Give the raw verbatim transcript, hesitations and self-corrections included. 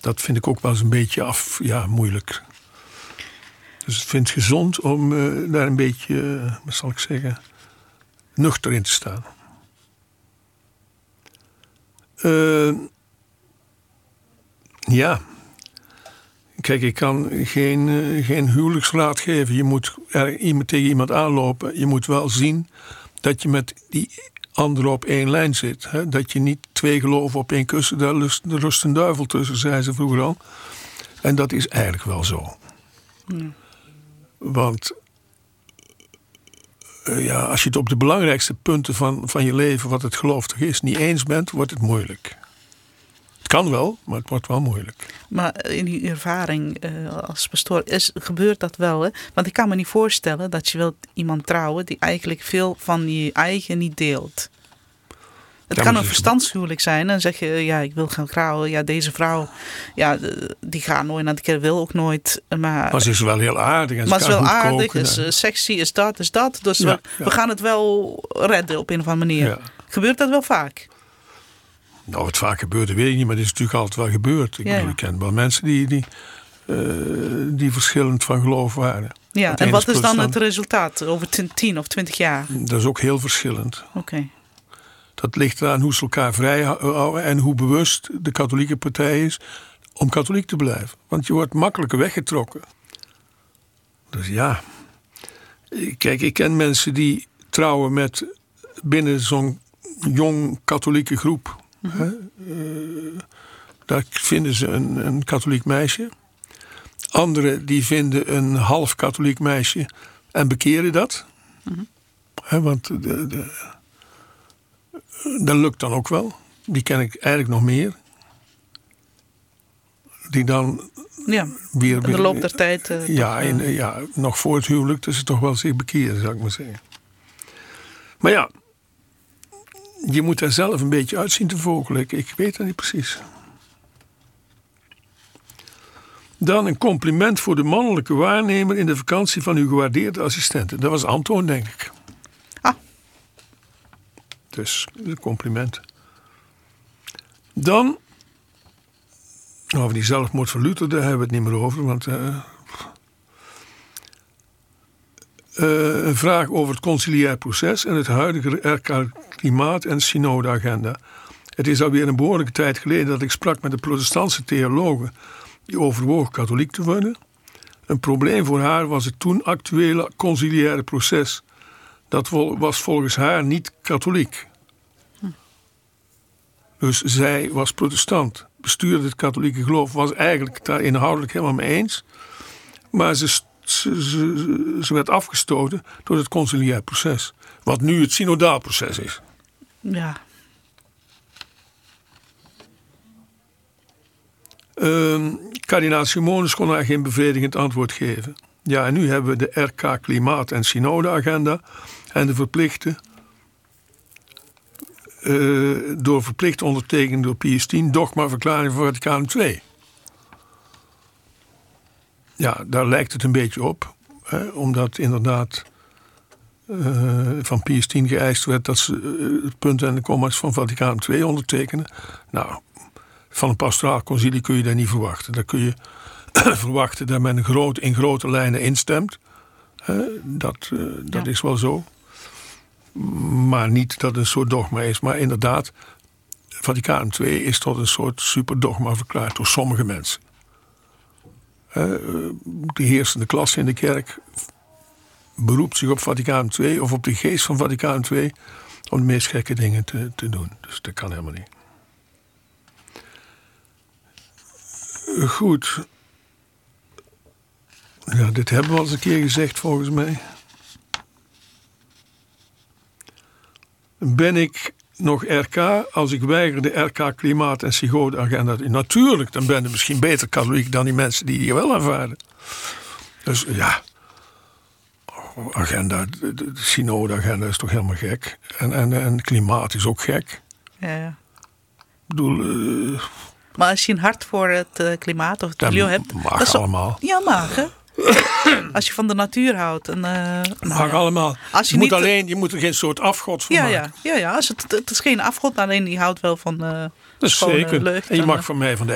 dat vind ik ook wel eens een beetje af, ja, moeilijk. Dus ik vind het gezond om uh, daar een beetje, uh, wat zal ik zeggen, nuchter in te staan. Uh, ja. Kijk, ik kan geen, uh, geen huwelijksraad geven. Je moet er iemand tegen iemand aanlopen. Je moet wel zien dat je met die andere op één lijn zit. Hè? Dat je niet twee geloven op één kussen, daar rust, rust een duivel tussen, zei ze vroeger al. En dat is eigenlijk wel zo. Hmm. Want uh, ja, als je het op de belangrijkste punten van, van je leven, wat het geloof toch is, niet eens bent, wordt het moeilijk. Het kan wel, maar het wordt wel moeilijk. Maar in die ervaring uh, als pastoor, is, gebeurt dat wel? Hè? Want ik kan me niet voorstellen dat je wilt iemand trouwen die eigenlijk veel van je eigen niet deelt. Het ja, kan een verstandshuwelijk zijn. Dan zeg je, ja, ik wil gaan trouwen. Ja, deze vrouw, ja, die gaat nooit naar de kerk, wil ook nooit. Maar, maar ze is wel heel aardig. En maar ze is wel aardig, koken, is uh, sexy, is dat, is dat. Dus ja, we, ja. we gaan het wel redden op een of andere manier. Ja. Gebeurt dat wel vaak? Nou, wat vaak gebeurt, weet ik niet, maar het is natuurlijk altijd wel gebeurd. Ik, ja. bedoel, ik ken wel mensen die, die, uh, die verschillend van geloof waren. Ja, en wat is dan het resultaat over tien of twintig jaar? Dat is ook heel verschillend. Oké. Okay. Dat ligt eraan hoe ze elkaar vrij houden en hoe bewust de katholieke partij is om katholiek te blijven. Want je wordt makkelijker weggetrokken. Dus ja. Kijk, ik ken mensen die trouwen met binnen zo'n jong katholieke groep. Mm-hmm. Hè? Uh, daar vinden ze een, een katholiek meisje. Anderen die vinden een half katholiek meisje en bekeren dat. Mm-hmm. Hè, want de, de, dat lukt dan ook wel. Die ken ik eigenlijk nog meer. Die dan ja, weer... In de loop der tijd... Uh, ja, toch, uh... in, ja, nog voor het huwelijk dus ze toch wel zich bekeren, zou ik maar zeggen. Maar ja, je moet daar zelf een beetje uitzien te vogelen. Ik, ik weet dat niet precies. Dan een compliment voor de mannelijke waarnemer in de vakantie van uw gewaardeerde assistenten. Dat was Antoon, denk ik. Ah. Dus een compliment. Dan, over die zelfmoord van Luther, daar hebben we het niet meer over. Want uh, uh, een vraag over het conciliair proces en het huidige R K-klimaat en synodeagenda. Het is alweer een behoorlijke tijd geleden dat ik sprak met de protestantse theologen die overwoog katholiek te worden. Een probleem voor haar was het toen actuele conciliaire proces. Dat was volgens haar niet katholiek. Hm. Dus zij was protestant. Bestuurde het katholieke geloof, was eigenlijk daar inhoudelijk helemaal mee eens. Maar ze, ze, ze, ze werd afgestoten door het conciliair proces. Wat nu het synodaal proces is. Ja. Uh, kardinaal Simonis kon haar geen bevredigend antwoord geven. Ja, en nu hebben we de R K Klimaat- en Synodeagenda en de verplichte, uh, door verplicht ondertekend door Pius X, dogmaverklaring van Vaticaan twee. Ja, daar lijkt het een beetje op, hè, omdat inderdaad uh, van Pius X geëist werd dat ze uh, het punt en de komma's van Vaticaan twee ondertekenen. Nou, van een pastoraal concilie kun je dat niet verwachten. Dan kun je verwachten dat men groot, in grote lijnen instemt. Uh, dat uh, dat ja. is wel zo. Maar niet dat het een soort dogma is. Maar inderdaad, Vaticaan twee is tot een soort superdogma verklaard door sommige mensen. Uh, de heersende klasse in de kerk beroept zich op Vaticaan twee of op de geest van Vaticaan twee om de meest gekke dingen te, te doen. Dus dat kan helemaal niet. Goed. Ja, dit hebben we al eens een keer gezegd volgens mij. Ben ik nog R K als ik weiger de R K Klimaat- en Synodeagenda? Natuurlijk, dan ben je misschien beter katholiek dan die mensen die die wel aanvaarden. Dus ja, agenda, de, de Synodeagenda is toch helemaal gek. En, en, en klimaat is ook gek. Ja, ja. Ik bedoel... Uh, Maar als je een hart voor het uh, klimaat of het milieu hebt... mag dat allemaal. Zo, ja, mag, hè? Als je van de natuur houdt. En, uh, mag nou, allemaal. Als je, je, niet, moet alleen, je moet er geen soort afgod van ja, maken. Ja, ja, ja. Als het, het is geen afgod, alleen die houdt wel van uh, dat is schone zeker. lucht. En je en, mag van mij van de